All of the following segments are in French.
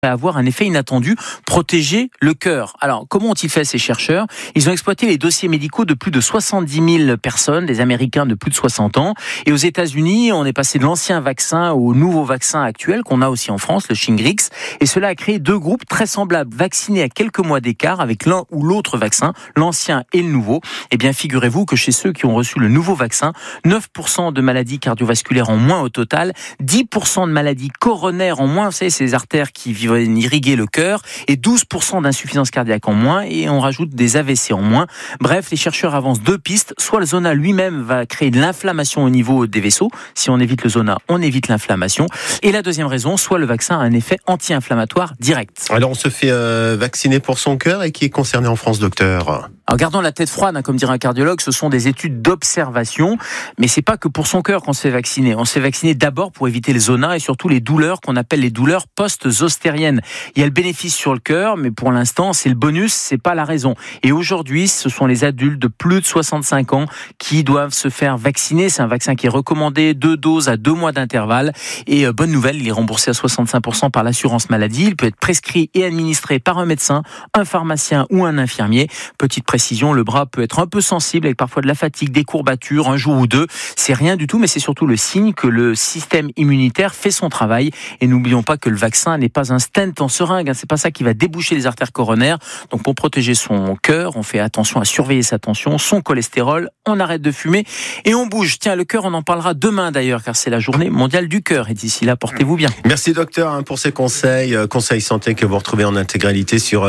avoir un effet inattendu, protéger le cœur. Alors, comment ont-ils fait ces chercheurs ? Ils ont exploité les dossiers médicaux de plus de 70 000 personnes, des Américains de plus de 60 ans. Et aux États-Unis, on est passé de l'ancien vaccin au nouveau vaccin actuel qu'on a aussi en France, le Shingrix. Et cela a créé deux groupes très semblables, vaccinés à quelques mois d'écart avec l'un ou l'autre vaccin, l'ancien et le nouveau. Eh bien, figurez-vous que chez ceux qui ont reçu le nouveau vaccin, 9% de maladies cardiovasculaires en moins au total, 10% de maladies coronaires en moins, vous savez, ces artères qui viennent irriguer le cœur, et 12% d'insuffisance cardiaque en moins, et on rajoute des AVC en moins. Bref, les chercheurs avancent deux pistes. Soit le Zona lui-même va créer de l'inflammation au niveau des vaisseaux. Si on évite le Zona, on évite l'inflammation. Et la deuxième raison, soit le vaccin a un effet anti-inflammatoire direct. Alors on se fait vacciner pour son cœur, et qui est concerné en France, docteur ? Alors gardons la tête froide, comme dirait un cardiologue, ce sont des études d'observation, mais c'est pas que pour son cœur qu'on se fait vacciner. On se fait vacciner d'abord pour éviter le Zona et surtout les douleurs qu'on appelle les douleurs post-zostériennes. Il y a le bénéfice sur le cœur, mais pour l'instant, c'est le bonus, c'est pas la raison. Et aujourd'hui, ce sont les adultes de plus de 65 ans qui doivent se faire vacciner. C'est un vaccin qui est recommandé, 2 doses à 2 mois d'intervalle. Et bonne nouvelle, il est remboursé à 65% par l'assurance maladie. Il peut être prescrit et administré par un médecin, un pharmacien ou un infirmier. Petite précision, le bras peut être un peu sensible avec parfois de la fatigue, des courbatures, un jour ou deux. C'est rien du tout, mais c'est surtout le signe que le système immunitaire fait son travail. Et n'oublions pas que le vaccin n'est pas un stent en seringue. C'est pas ça qui va déboucher les artères coronaires. Donc pour protéger son cœur, on fait attention à surveiller sa tension, son cholestérol, on arrête de fumer et on bouge. Tiens, le cœur, on en parlera demain d'ailleurs, car c'est la journée mondiale du cœur. Et d'ici là, portez-vous bien. Merci docteur pour ces conseils santé que vous retrouvez en intégralité sur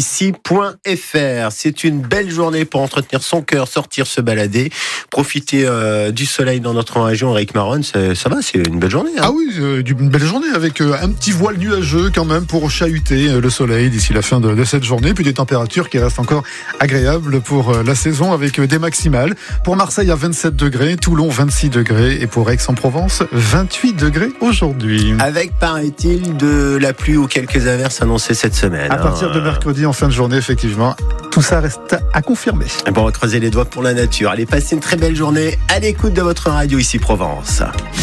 ici.fr. C'est une belle journée pour entretenir son cœur, sortir, se balader, profiter du soleil dans notre région. Eric Maron, ça va, c'est une belle journée. Ah oui, une belle journée avec un petit voile nuageux quand même pour chahuter le soleil d'ici la fin de cette journée, puis des températures qui restent encore agréables pour la saison avec des maximales. Pour Marseille à 27 degrés, Toulon 26 degrés et pour Aix-en-Provence 28 degrés aujourd'hui. Avec, paraît-il, de la pluie ou quelques averses annoncées cette semaine. À partir de mercredi en fin de journée, effectivement, tout ça reste à confirmer. Bon, on va creuser les doigts pour la nature. Allez, passez une très belle journée à l'écoute de votre radio ici Provence.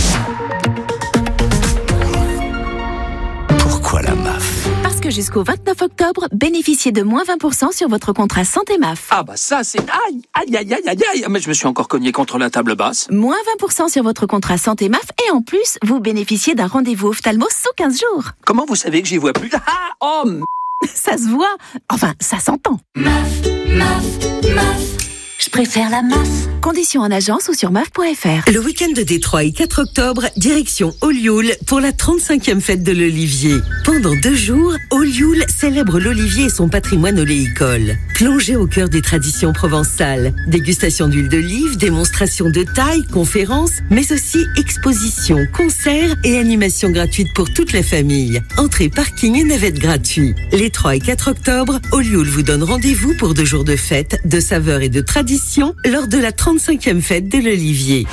Pourquoi la MAF ? Parce que jusqu'au 29 octobre, bénéficiez de moins 20% sur votre contrat santé MAF. Ah bah ça c'est... Aïe. Mais je me suis encore cogné contre la table basse. Moins 20% sur votre contrat santé MAF et en plus, vous bénéficiez d'un rendez-vous ophtalmo sous 15 jours. Comment vous savez que j'y vois plus ? Ça se voit. Enfin, ça s'entend. MAF. Je préfère la MAF. Conditions en agence ou sur MAF.fr. Le week-end des 3 et 4 octobre, direction Olioul pour la 35e fête de l'Olivier. Pendant 2 jours, Olioul célèbre l'Olivier et son patrimoine oléicole. Plongez au cœur des traditions provençales. Dégustation d'huile d'olive, démonstration de taille, conférences, mais aussi expositions, concerts et animations gratuites pour toute la famille. Entrée, parking et navette gratuits. Les 3 et 4 octobre, Olioul vous donne rendez-vous pour 2 jours de fête, de saveurs et de traditions lors de la 35e fête de l'Olivier.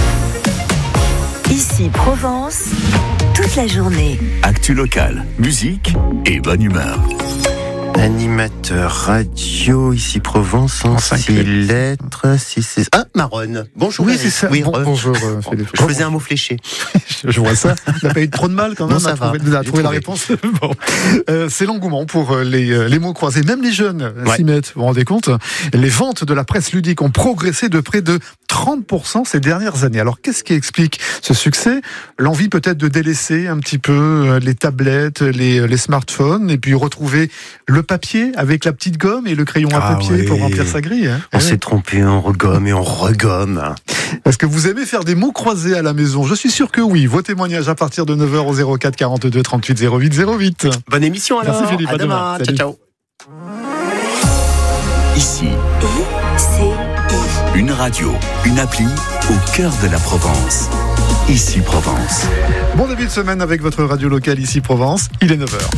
Ici Provence, toute la journée. Actu locale, musique et bonne humeur. Animateur radio ici Provence en 6 lettres. Maron. Bonjour. Oui, c'est ça. Oui, bonjour Philippe. Je faisais un mot fléché. Je vois ça. On n'a pas eu trop de mal quand même à trouver la réponse. Bon. C'est l'engouement pour les mots croisés. Même les jeunes s'y mettent. Vous vous rendez compte ? Les ventes de la presse ludique ont progressé de près de 30% ces dernières années. Alors qu'est-ce qui explique ce succès ? L'envie peut-être de délaisser un petit peu les tablettes, les smartphones et puis retrouver le papier avec la petite gomme et le crayon à papier pour remplir sa grille. On s'est trompé, on regomme et on regomme. Est-ce que vous aimez faire des mots croisés à la maison ? Je suis sûr que oui. Vos témoignages à partir de 9h au 04 42 38 08 08. Bonne émission alors. Merci Philippe. À demain. Ciao. Ici, une radio, une appli au cœur de la Provence. Ici Provence. Bon début de semaine avec votre radio locale ici Provence. Il est 9h.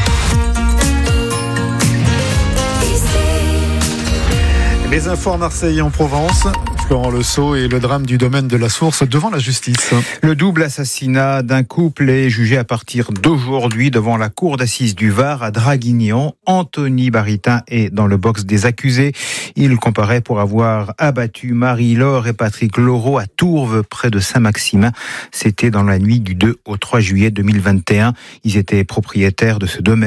Les infos à Marseille et en Provence. Florent Lesault et le drame du domaine de la Source devant la justice. Le double assassinat d'un couple est jugé à partir d'aujourd'hui devant la cour d'assises du Var à Draguignan. Anthony Baritin est dans le box des accusés. Il comparaît pour avoir abattu Marie-Laure et Patrick Laureau à Tourves, près de Saint-Maximin. C'était dans la nuit du 2 au 3 juillet 2021. Ils étaient propriétaires de ce domaine.